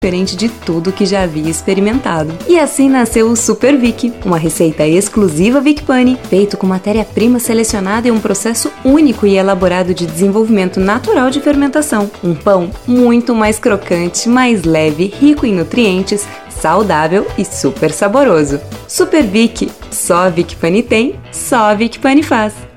diferente de tudo que já havia experimentado. E assim nasceu o Super Vic, uma receita exclusiva Vicpani, feito com matéria-prima selecionada em um processo único e elaborado de desenvolvimento natural de fermentação. Um pão muito mais crocante, mais leve, rico em nutrientes, saudável e super saboroso. Super Vic, só a Vicpani tem, só a Vicpani faz.